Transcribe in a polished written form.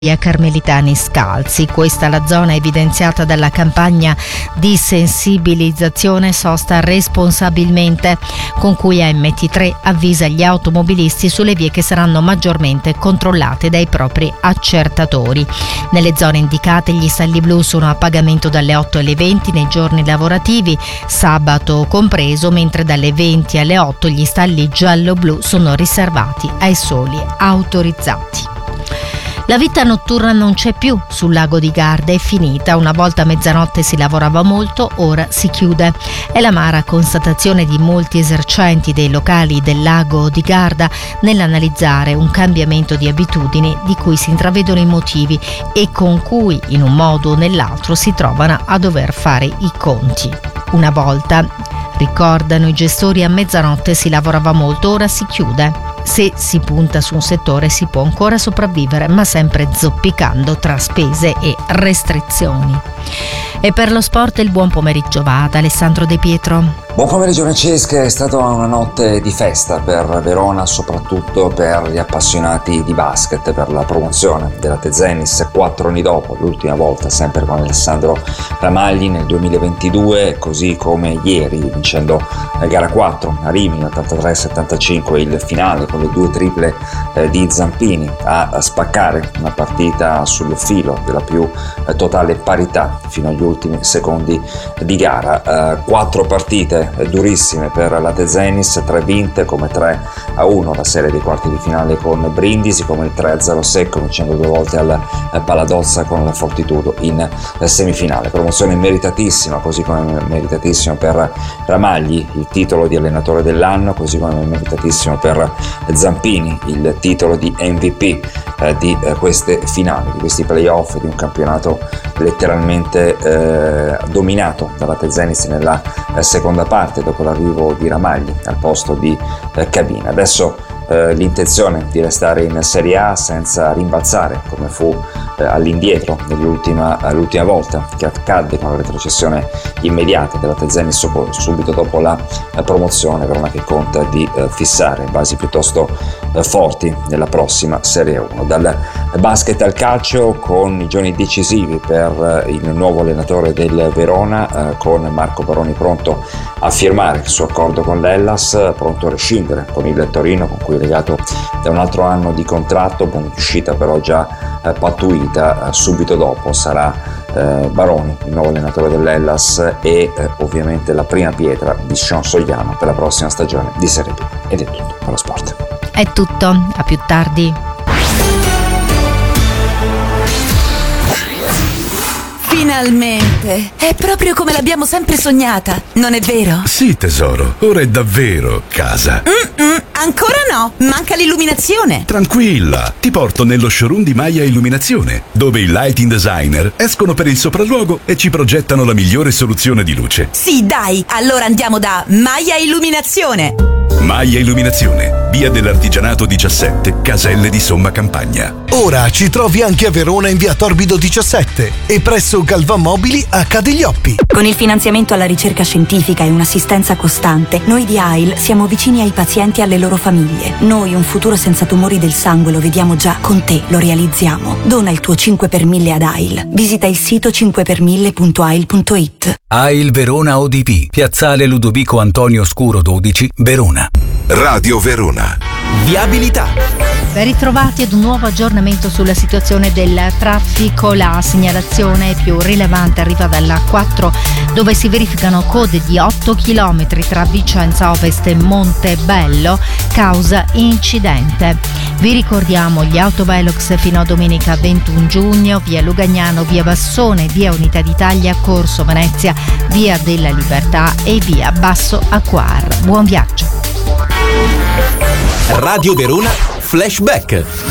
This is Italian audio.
Carmelitani Scalzi. Questa è la zona evidenziata dalla campagna di sensibilizzazione Sosta responsabilmente, con cui AMT3 avvisa gli automobilisti sulle vie che saranno maggiormente controllate dai propri accertatori. Nelle zone indicate gli stalli blu sono a pagamento dalle 8 alle 20 nei giorni lavorativi, sabato compreso, mentre dalle 20 alle 8 gli stalli giallo-blu sono riservati ai soli autorizzati. La vita notturna non c'è più sul lago di Garda, è finita. Una volta a mezzanotte si lavorava molto, ora si chiude. È l'amara constatazione di molti esercenti dei locali del lago di Garda nell'analizzare un cambiamento di abitudini di cui si intravedono i motivi e con cui in un modo o nell'altro si trovano a dover fare i conti. Una volta, ricordano i gestori, a mezzanotte si lavorava molto, ora si chiude. Se si punta su un settore si può ancora sopravvivere, ma sempre zoppicando tra spese e restrizioni. E per lo sport il buon pomeriggio va ad Alessandro De Pietro. Buon pomeriggio Francesca, è stata una notte di festa per Verona, soprattutto per gli appassionati di basket, per la promozione della Tezenis 4 anni dopo, l'ultima volta sempre con Alessandro Ramagli nel 2022, così come ieri vincendo la gara 4 a Rimini 83-75, il finale con le 2 triple di Zampini a spaccare una partita sul filo della più totale parità fino agli ultimi secondi di gara. 4 partite durissime per la Tezenis, 3 vinte, come 3-1 la serie dei quarti di finale con Brindisi, come il 3-0 secco vincendo 2 volte al Paladozza con la Fortitudo in semifinale. Promozione meritatissima, così come meritatissimo per Ramagli il titolo di allenatore dell'anno, così come meritatissimo per Zampini il titolo di MVP di queste finali, di questi playoff, di un campionato letteralmente dominato dalla Tezenis nella seconda parte dopo l'arrivo di Ramagli al posto di Cabina. Adesso l'intenzione di restare in Serie A senza rimbalzare come fu all'indietro l'ultima volta che accadde con la retrocessione immediata della Tezenis subito dopo la promozione. Verona che conta di fissare basi piuttosto forti nella prossima Serie 1. Dal basket al calcio, con i giorni decisivi per il nuovo allenatore del Verona, con Marco Baroni pronto a firmare il suo accordo con l'Hellas, pronto a rescindere con il Torino, con cui è legato da un altro anno di contratto, con uscita però già pattuita. Subito dopo sarà Baroni il nuovo allenatore dell'Hellas e ovviamente la prima pietra di Sean Sogliano per la prossima stagione di Serie B. Ed è tutto per lo sport. È tutto, a più tardi. Finalmente! È proprio come l'abbiamo sempre sognata, non è vero? Sì, tesoro, ora è davvero casa. Ancora no, manca l'illuminazione. Tranquilla, ti porto nello showroom di Maia Illuminazione, dove i lighting designer escono per il sopralluogo e ci progettano la migliore soluzione di luce. Sì, dai, allora andiamo da Maia Illuminazione. Maia Illuminazione, via dell'Artigianato 17, Caselle di Somma Campagna. Ora ci trovi anche a Verona in via Torbido 17 e presso Galvan Mobili a Cadeglioppi. Con il finanziamento alla ricerca scientifica e un'assistenza costante, noi di AIL siamo vicini ai pazienti e alle loro famiglie. Noi un futuro senza tumori del sangue lo vediamo già, con te lo realizziamo. Dona il tuo 5 per 1000 ad AIL. Visita il sito 5per1000.ail.it. AIL Verona ODP, Piazzale Ludovico Antonio Scuro 12, Verona. Radio Verona. Viabilità. Ben ritrovati ad un nuovo aggiornamento sulla situazione del traffico. La segnalazione più rilevante arriva dalla 4, dove si verificano code di 8 km tra Vicenza Ovest e Montebello, causa incidente. Vi ricordiamo gli autovelox fino a domenica 21 giugno, via Lugagnano, via Bassone, via Unità d'Italia, Corso Venezia, via della Libertà e via Basso Acquar. Buon viaggio. Radio Verona Flashback.